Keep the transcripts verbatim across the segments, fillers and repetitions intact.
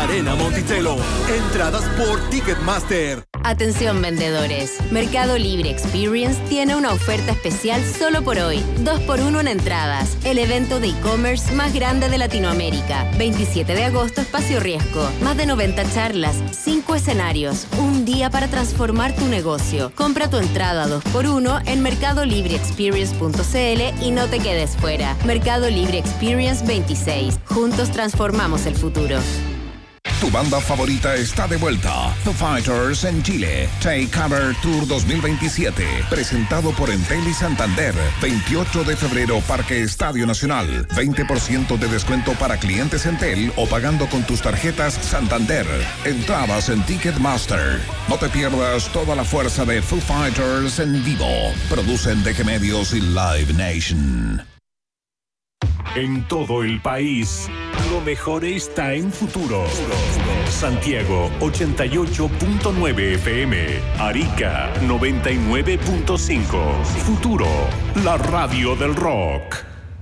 Arena Monticello. Entradas por Ticketmaster. Atención vendedores, Mercado Libre Experience tiene una oferta especial solo por hoy. dos por uno en entradas. El evento de e-commerce más grande de Latinoamérica. veintisiete de agosto, Espacio Riesgo. Más de noventa charlas, cinco escenarios, un día para transformar tu negocio. Compra tu entrada dos por uno en mercado libre experience punto c l y no te quedes fuera. Mercado Libre Experience veintiséis. Juntos transformamos el futuro. Tu banda favorita está de vuelta. Foo Fighters en Chile. Take Cover Tour dos mil veintisiete. Presentado por Entel y Santander. veintiocho de febrero, Parque Estadio Nacional. veinte por ciento de descuento para clientes Entel o pagando con tus tarjetas Santander. Entradas en Ticketmaster. No te pierdas toda la fuerza de Foo Fighters en vivo. Producen D G Medios y Live Nation. En todo el país, lo mejor está en Futuro. Santiago ochenta y ocho punto nueve F M, Arica noventa y nueve punto cinco. Futuro, la radio del rock.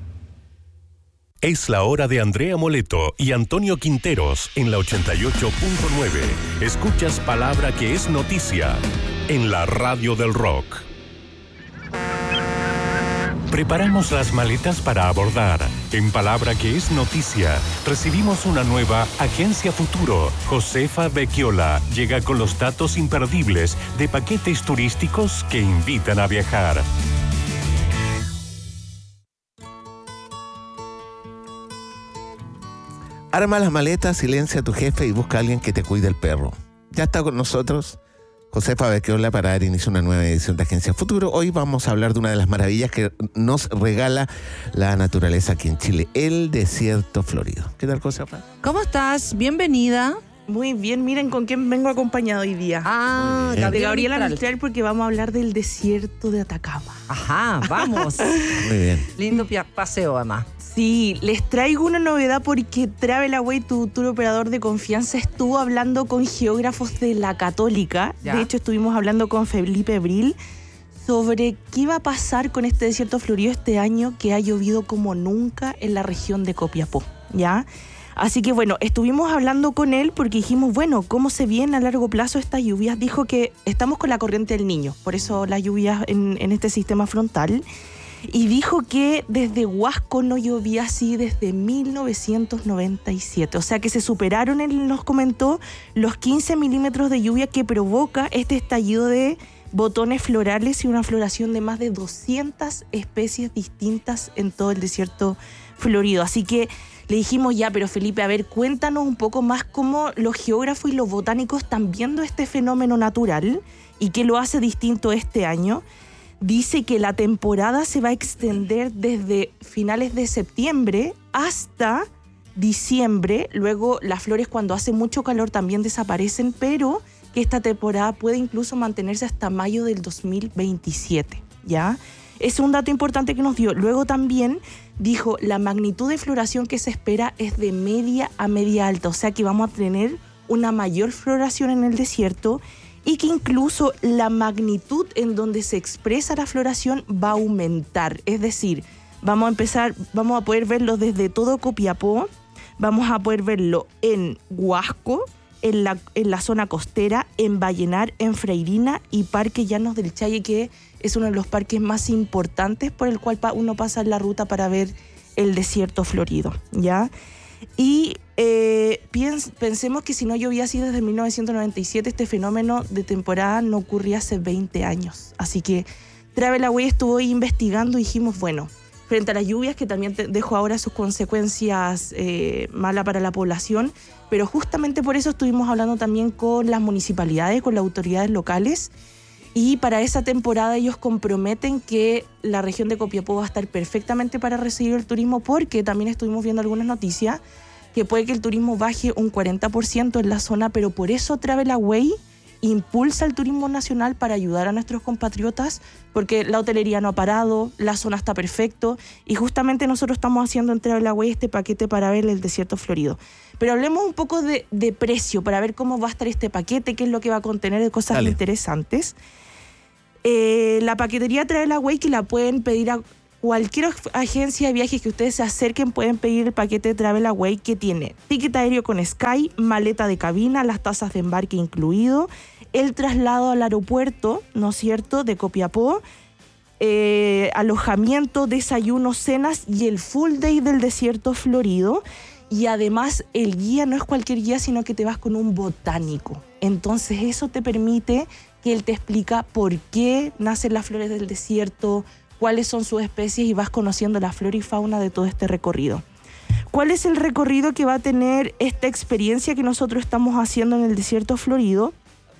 Es la hora de Andrea Moleto y Antonio Quinteros en la ochenta y ocho punto nueve. Escuchas palabra que es noticia en la radio del rock. Preparamos las maletas para abordar. En palabra que es noticia, recibimos una nueva Agencia Futuro. Josefa Becchiola llega con los datos imperdibles de paquetes turísticos que invitan a viajar. Arma las maletas, silencia a tu jefe y busca a alguien que te cuide el perro. Ya está con nosotros Josefa Becchiola para dar inicio a una nueva edición de Agencia Futuro. Hoy vamos a hablar de una de las maravillas que nos regala la naturaleza aquí en Chile, el desierto florido. ¿Qué tal, Josefa? ¿Cómo estás? Bienvenida. Muy bien, miren con quién vengo acompañado hoy día. Ah, de Gabriela Mistral, porque vamos a hablar del desierto de Atacama. Ajá, vamos. Muy bien. Lindo paseo, además. Sí, les traigo una novedad porque Travelaway, tu tour operador de confianza, estuvo hablando con geógrafos de la Católica. Ya. De hecho, estuvimos hablando con Felipe Bril sobre qué va a pasar con este desierto florido este año que ha llovido como nunca en la región de Copiapó, ¿ya? Así que bueno, estuvimos hablando con él porque dijimos, bueno, ¿cómo se vienen a largo plazo estas lluvias? Dijo que estamos con la corriente del Niño, por eso las lluvias en, en este sistema frontal. Y dijo que desde Huasco no llovía así desde mil novecientos noventa y siete. O sea que se superaron, él nos comentó, los quince milímetros de lluvia que provoca este estallido de botones florales y una floración de más de doscientas especies distintas en todo el desierto florido. Así que le dijimos, ya, pero Felipe, a ver, cuéntanos un poco más cómo los geógrafos y los botánicos están viendo este fenómeno natural y qué lo hace distinto este año. Dice que la temporada se va a extender desde finales de septiembre hasta diciembre. Luego las flores, cuando hace mucho calor, también desaparecen, pero que esta temporada puede incluso mantenerse hasta mayo del dos mil veintisiete, ¿ya? Es un dato importante que nos dio. Luego también dijo, la magnitud de floración que se espera es de media a media alta, o sea que vamos a tener una mayor floración en el desierto y que incluso la magnitud en donde se expresa la floración va a aumentar. Es decir, vamos a empezar, vamos a poder verlo desde todo Copiapó, vamos a poder verlo en Huasco, en la, en la zona costera, en Vallenar, en Freirina y Parque Llanos del Challe, que es uno de los parques más importantes por el cual uno pasa la ruta para ver el desierto florido, ¿ya? Y eh, piens, pensemos que si no llovía así desde mil novecientos noventa y siete, este fenómeno de temporada no ocurría hace veinte años. Así que Travelaway estuvo ahí investigando y dijimos, bueno, frente a las lluvias, que también te dejo ahora sus consecuencias eh, malas para la población, pero justamente por eso estuvimos hablando también con las municipalidades, con las autoridades locales, y para esa temporada ellos comprometen que la región de Copiapó va a estar perfectamente para recibir el turismo, porque también estuvimos viendo algunas noticias que puede que el turismo baje un cuarenta por ciento en la zona, pero por eso Travelaway impulsa el turismo nacional para ayudar a nuestros compatriotas, porque la hotelería no ha parado, la zona está perfecto, y justamente nosotros estamos haciendo en Travelaway este paquete para ver el desierto florido. Pero hablemos un poco de, de precio, para ver cómo va a estar este paquete, qué es lo que va a contener de cosas Dale. interesantes. Eh, la paquetería Travelaway, que la pueden pedir a, cualquier agencia de viajes que ustedes se acerquen pueden pedir el paquete de Travel Away, que tiene ticket aéreo con Sky, maleta de cabina, las tasas de embarque incluido, el traslado al aeropuerto, ¿no es cierto?, de Copiapó, eh, alojamiento, desayuno, cenas y el full day del desierto florido. Y además el guía no es cualquier guía, sino que te vas con un botánico. Entonces eso te permite que él te explica por qué nacen las flores del desierto, cuáles son sus especies, y vas conociendo la flora y fauna de todo este recorrido. ¿Cuál es el recorrido que va a tener esta experiencia que nosotros estamos haciendo en el desierto florido?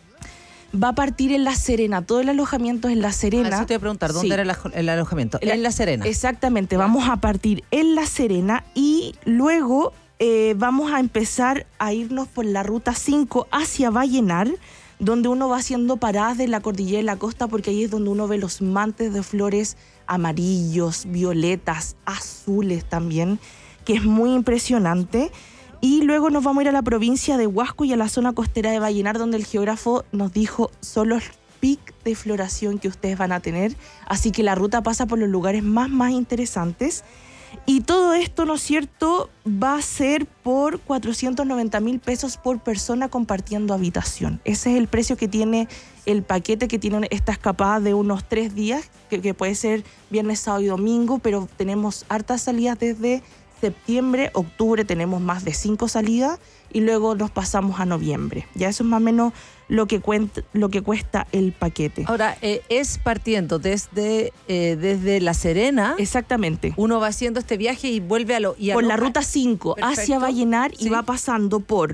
Va a partir en La Serena, todo el alojamiento es en La Serena. Eso te voy a preguntar, ¿dónde Sí. era el, aj- el alojamiento? La- en La Serena. Exactamente, vamos a partir en La Serena y luego eh, vamos a empezar a irnos por la ruta cinco hacia Vallenar, donde uno va haciendo paradas de la cordillera de la costa, porque ahí es donde uno ve los mantes de flores amarillos, violetas, azules también, que es muy impresionante. Y luego nos vamos a ir a la provincia de Huasco y a la zona costera de Vallenar, donde el geógrafo nos dijo son los pic de floración que ustedes van a tener. Así que la ruta pasa por los lugares más, más interesantes. Y todo esto, ¿no es cierto?, va a ser por cuatrocientos noventa mil pesos por persona compartiendo habitación. Ese es el precio que tiene el paquete, que tiene esta escapada de unos tres días, que, que puede ser viernes, sábado y domingo, pero tenemos hartas salidas desde septiembre, octubre tenemos más de cinco salidas y luego nos pasamos a noviembre. Ya eso es más o menos lo que, cuenta, lo que cuesta el paquete. Ahora, eh, es partiendo desde, eh, desde La Serena. Exactamente. Uno va haciendo este viaje y vuelve a lo... Y Por aloja- la ruta cinco Perfecto. hacia Vallenar y Sí. va pasando por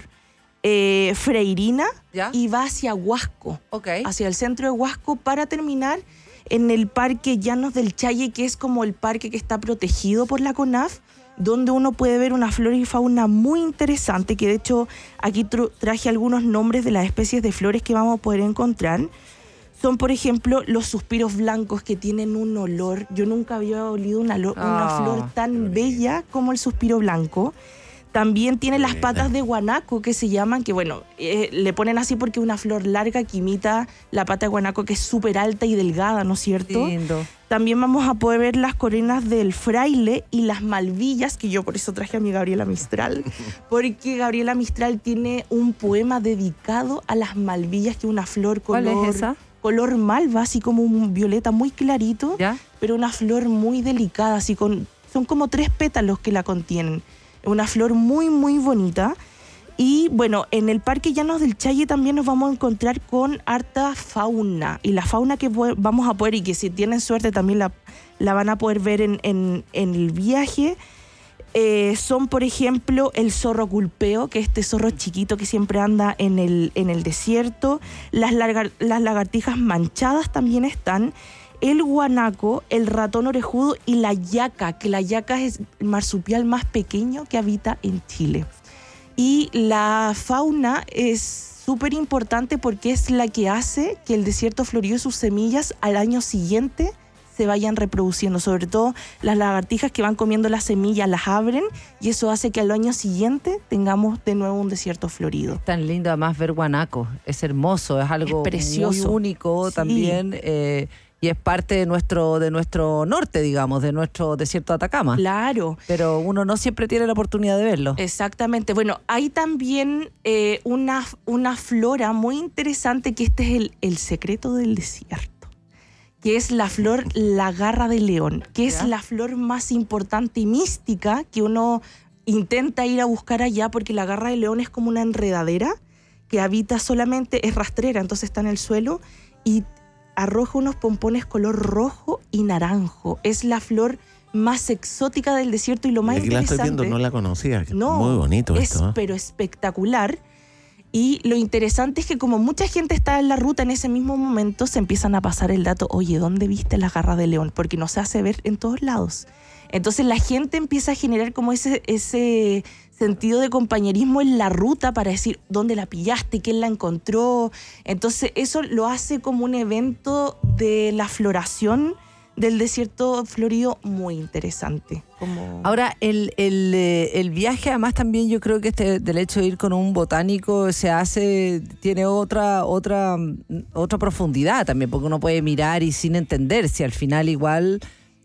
eh, Freirina ¿Ya? y va hacia Huasco, Ok. hacia el centro de Huasco, para terminar en el Parque Llanos del Challe, que es como el parque que está protegido por la CONAF, donde uno puede ver una flora y fauna muy interesante, que de hecho aquí tru- traje algunos nombres de las especies de flores que vamos a poder encontrar. Son, por ejemplo, los suspiros blancos, que tienen un olor. Yo nunca había olido una, lo- una Ah, flor tan bella como el suspiro blanco. También tiene las patas de guanaco, que se llaman, que bueno, eh, le ponen así porque es una flor larga que imita la pata de guanaco, que es súper alta y delgada, ¿no es cierto? Lindo. También vamos a poder ver las coronas del fraile y las malvillas, que yo por eso traje a mi Gabriela Mistral, porque Gabriela Mistral tiene un poema dedicado a las malvillas, que es una flor color, ¿Cuál es esa? color malva, así como un violeta muy clarito, ¿Ya? pero una flor muy delicada, así con, son como tres pétalos que la contienen. Una flor muy, muy bonita. Y bueno, en el Parque Llanos del Challe también nos vamos a encontrar con harta fauna. Y la fauna que po- vamos a poder, y que si tienen suerte también la, la van a poder ver en, en, en el viaje, eh, son, por ejemplo, el zorro culpeo, que es este zorro chiquito que siempre anda en el, en el desierto. Las, larga- las lagartijas manchadas también están. El guanaco, el ratón orejudo y la yaca, que la yaca es el marsupial más pequeño que habita en Chile. Y la fauna es súper importante porque es la que hace que el desierto florido y sus semillas al año siguiente se vayan reproduciendo. Sobre todo las lagartijas que van comiendo las semillas las abren y eso hace que al año siguiente tengamos de nuevo un desierto florido. Tan lindo además ver guanaco. Es hermoso, es algo Es precioso. muy único Sí. también. eh, y es parte de nuestro, de nuestro norte, digamos, de nuestro desierto de Atacama. Claro. Pero uno no siempre tiene la oportunidad de verlo. Exactamente. Bueno, hay también eh, una, una flora muy interesante, que este es el, el secreto del desierto, que es la flor la garra de león, que es ¿Ya? la flor más importante y mística que uno intenta ir a buscar allá, porque la garra de león es como una enredadera que habita solamente, es rastrera, entonces está en el suelo y arroja unos pompones color rojo y naranjo. Es la flor más exótica del desierto y lo más Y aquí la interesante... estoy viendo, no la conocía. No, Muy bonito es esto. ¿eh? pero espectacular. Y lo interesante es que como mucha gente está en la ruta en ese mismo momento, se empiezan a pasar el dato, oye, ¿dónde viste la garra de león? Porque no se hace ver en todos lados. Entonces la gente empieza a generar como ese, ese sentido de compañerismo en la ruta para decir dónde la pillaste, quién la encontró. Entonces eso lo hace como un evento de la floración del desierto florido muy interesante. Como... Ahora, el, el, eh, el viaje, además, también yo creo que este del hecho de ir con un botánico se hace, tiene otra, otra, otra profundidad también, porque uno puede mirar y sin entender si al final igual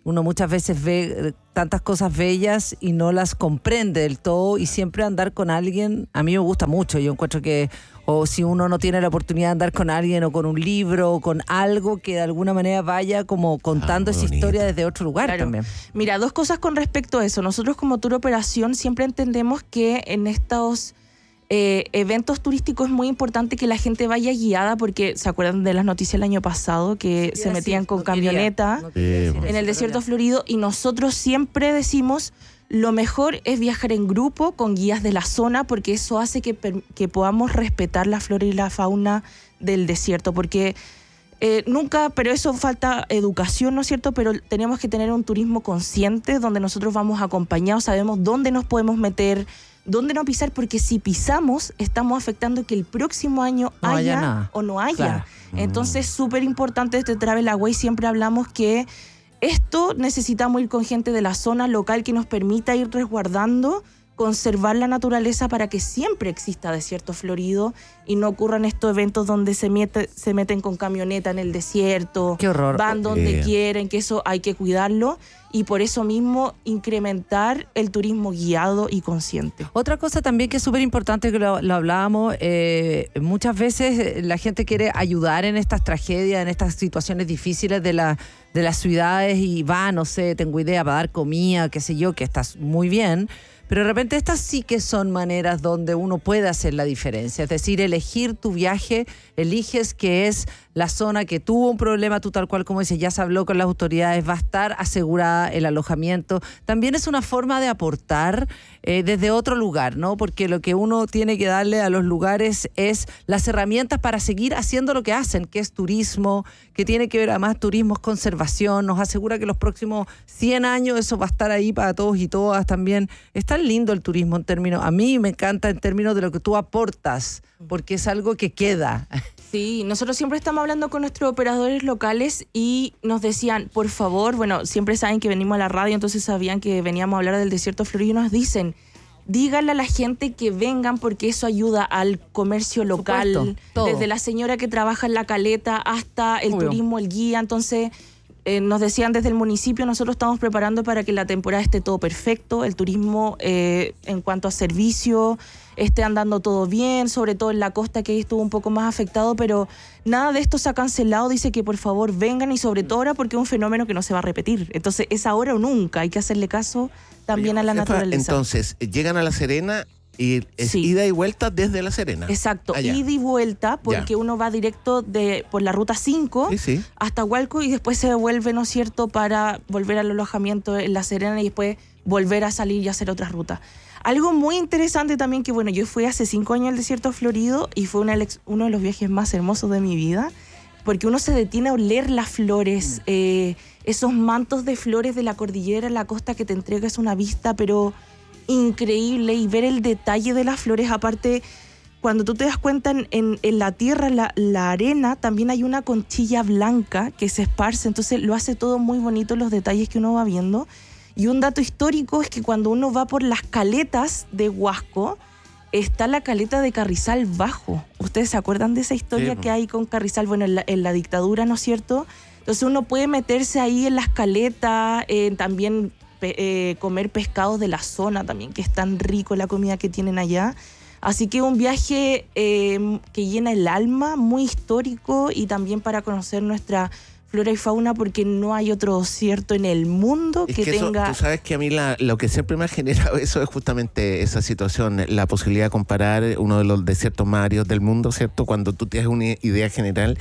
uno muchas veces ve tantas cosas bellas y no las comprende del todo, y siempre andar con alguien, a mí me gusta mucho. Yo encuentro que, o si uno no tiene la oportunidad de andar con alguien o con un libro o con algo que de alguna manera vaya como contando ah, esa bonito. historia desde otro lugar claro. también. Mira, dos cosas con respecto a eso. Nosotros como Tour Operación siempre entendemos que en estos eh, eventos turísticos es muy importante que la gente vaya guiada, porque ¿se acuerdan de las noticias el año pasado? Que sí, se metían sí, con no camioneta no quería, no en el desierto florido, y nosotros siempre decimos lo mejor es viajar en grupo con guías de la zona, porque eso hace que, que podamos respetar la flora y la fauna del desierto, porque eh, nunca, pero eso falta educación, ¿no es cierto? Pero tenemos que tener un turismo consciente donde nosotros vamos acompañados, sabemos dónde nos podemos meter, dónde no pisar, porque si pisamos estamos afectando que el próximo año no haya, haya o no haya. Claro. Entonces, súper importante este Travel Away, siempre hablamos que esto necesitamos ir con gente de la zona local que nos permita ir resguardando, conservar la naturaleza para que siempre exista desierto florido y no ocurran estos eventos donde se, mete, se meten con camioneta en el desierto. Qué horror. Van donde Eh. quieren, que eso hay que cuidarlo, y por eso mismo incrementar el turismo guiado y consciente. Otra cosa también que es súper importante, que lo, lo hablábamos, eh, muchas veces la gente quiere ayudar en estas tragedias, en estas situaciones difíciles de, la, de las ciudades, y va, no sé, tengo idea, para dar comida, qué sé yo, que está muy bien. Pero de repente estas sí que son maneras donde uno puede hacer la diferencia. Es decir, elegir tu viaje, eliges que es la zona que tuvo un problema, tú tal cual como dices, ya se habló con las autoridades, va a estar asegurada el alojamiento. También es una forma de aportar eh, desde otro lugar, ¿no? Porque lo que uno tiene que darle a los lugares es las herramientas para seguir haciendo lo que hacen, que es turismo, que tiene que ver además turismo, es conservación, nos asegura que los próximos cien años eso va a estar ahí para todos y todas también. Es tan lindo el turismo en términos, a mí me encanta en términos de lo que tú aportas, porque es algo que queda. Sí, nosotros siempre estamos hablando con nuestros operadores locales y nos decían, por favor, bueno, siempre saben que venimos a la radio, entonces sabían que veníamos a hablar del desierto florido, y nos dicen, díganle a la gente que vengan porque eso ayuda al comercio local, supuesto, desde la señora que trabaja en la caleta hasta el Obvio. turismo, el guía. Entonces eh, nos decían desde el municipio, nosotros estamos preparando para que la temporada esté todo perfecto, el turismo eh, en cuanto a servicio esté andando todo bien, sobre todo en la costa, que ahí estuvo un poco más afectado, pero nada de esto se ha cancelado. Dice que por favor vengan, y sobre todo ahora porque es un fenómeno que no se va a repetir. Entonces es ahora o nunca, hay que hacerle caso también Oye, a la Josefa, naturaleza. Entonces, llegan a La Serena y es Sí. ida y vuelta desde La Serena. Exacto, Allá. ida y vuelta, porque Ya. uno va directo de por la ruta cinco Sí, sí. hasta Hualco, y después se devuelve, ¿no es cierto?, para volver al alojamiento en La Serena y después volver a salir y hacer otras rutas. Algo muy interesante también, que bueno, yo fui hace cinco años al desierto florido y fue una, uno de los viajes más hermosos de mi vida, porque uno se detiene a oler las flores, mm. eh, esos mantos de flores de la cordillera en la costa que te entrega, es una vista pero increíble, y ver el detalle de las flores. Aparte, cuando tú te das cuenta en, en, en la tierra, la, la arena, también hay una conchilla blanca que se esparce, entonces lo hace todo muy bonito, los detalles que uno va viendo. Y un dato histórico es que cuando uno va por las caletas de Huasco, está la caleta de Carrizal Bajo. ¿Ustedes se acuerdan de esa historia sí, que hay con Carrizal? Bueno, en la, en la dictadura, ¿no es cierto? Entonces uno puede meterse ahí en las caletas, eh, también eh, comer pescados de la zona también, que es tan rico la comida que tienen allá. Así que un viaje eh, que llena el alma, muy histórico, y también para conocer nuestra flora y fauna, porque no hay otro desierto en el mundo Es que, que eso, tenga... tú sabes que a mí la, lo que siempre me ha generado eso es justamente esa situación, la posibilidad de comparar uno de los desiertos más áridos del mundo, ¿cierto? Cuando tú tienes una idea general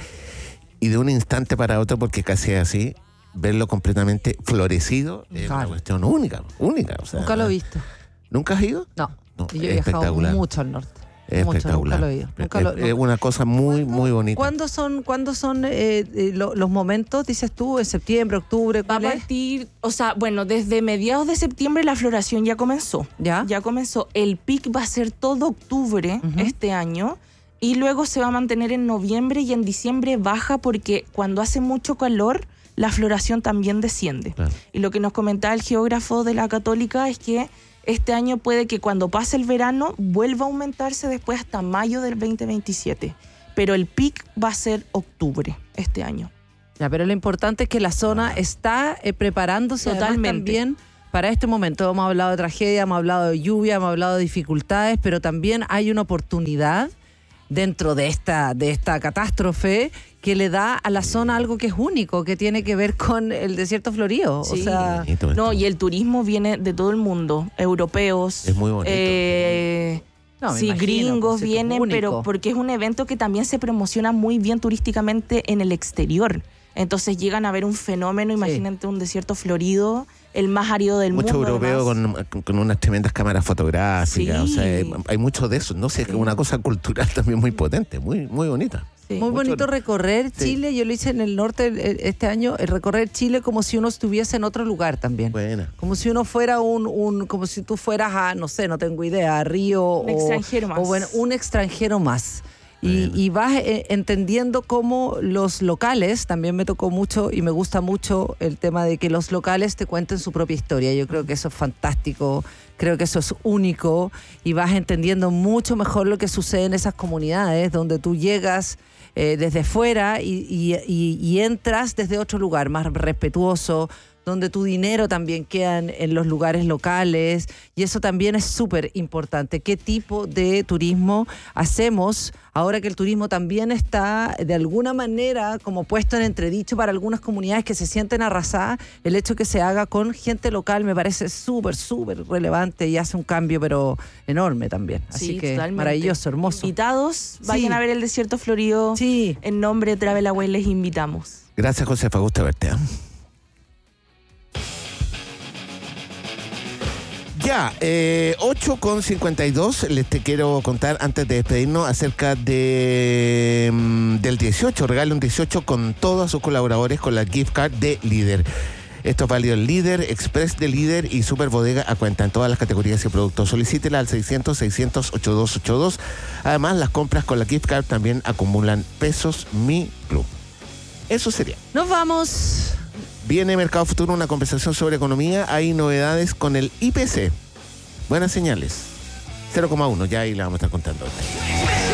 y de un instante para otro, porque casi es así, verlo completamente florecido es Claro. una cuestión única, única. O sea, Nunca lo he visto. ¿Nunca has ido? No, No, yo he es viajado espectacular. mucho al norte. Es mucho, espectacular. Nunca lo he ido. Nunca es, lo- es una cosa muy, muy bonita. ¿Cuándo son, ¿cuándo son eh, eh, lo- los momentos, dices tú, en septiembre, octubre? Va a ¿Cuál es? partir, o sea, bueno, desde mediados de septiembre la floración ya comenzó. ¿Ya? Ya comenzó. El pic va a ser todo octubre Ujú. este año, y luego se va a mantener en noviembre, y en diciembre baja porque cuando hace mucho calor la floración también desciende. Claro. Y lo que nos comentaba el geógrafo de la Católica es que este año puede que cuando pase el verano vuelva a aumentarse después hasta mayo del veinte veintisiete. Pero el pic va a ser octubre este año. Ya, pero lo importante es que la zona está eh, preparándose Totalmente. también para este momento. Hemos hablado de tragedia, hemos hablado de lluvia, hemos hablado de dificultades, pero también hay una oportunidad dentro de esta, de esta catástrofe que le da a la zona algo que es único, que tiene que ver con el desierto florido. Sí. O sea, No, y el turismo viene de todo el mundo, europeos. Es muy bonito. Eh, No, me sí, imagino, gringos pues, es vienen, único. pero porque es un evento que también se promociona muy bien turísticamente en el exterior. Entonces llegan a ver un fenómeno, imagínate un desierto florido, el más árido del mucho mundo. europeo con, con unas tremendas cámaras fotográficas. Sí. O sea, hay, hay mucho de eso. No sé, Sí. es una cosa cultural también muy potente, muy, muy bonita. Sí. muy mucho- bonito recorrer Sí. Chile. Yo lo hice en el norte el- este año, el recorrer Chile como si uno estuviese en otro lugar también. Buena. Como si uno fuera un, un, como si tú fueras a, no sé, no tengo idea, a Río Un o, extranjero más. o bueno, un extranjero más. Y, y vas eh, entendiendo cómo los locales, también me tocó mucho y me gusta mucho el tema de que los locales te cuenten su propia historia. Yo creo que eso es fantástico, creo que eso es único y vas entendiendo mucho mejor lo que sucede en esas comunidades donde tú llegas eh, desde fuera y, y- y- y entras desde otro lugar, más respetuoso, donde tu dinero también queda en, en los lugares locales y eso también es súper importante. ¿Qué tipo de turismo hacemos ahora que el turismo también está de alguna manera como puesto en entredicho para algunas comunidades que se sienten arrasadas? El hecho que se haga con gente local me parece súper, súper relevante y hace un cambio pero enorme también. Así Sí, que totalmente. maravilloso, hermoso. Invitados, vayan Sí. a ver el desierto florido. Sí. En nombre de Travel Away les invitamos. Gracias, Josefa. Gusto verte. ¿eh? Ya, eh, ocho con cincuenta y dos, les te quiero contar antes de despedirnos acerca de mm, del dieciocho, regale un dieciocho con todos sus colaboradores con la gift card de Líder. Esto es válido en Líder, Express de Líder y Super Bodega a cuenta en todas las categorías y productos. Solicítela al seiscientos, seiscientos, ochenta y dos ochenta y dos. Además, las compras con la gift card también acumulan pesos Mi Club. Eso sería. Nos vamos. Viene Mercado Futuro, una conversación sobre economía. Hay novedades con el I P C. Buenas señales. cero coma uno, ya ahí la vamos a estar contando.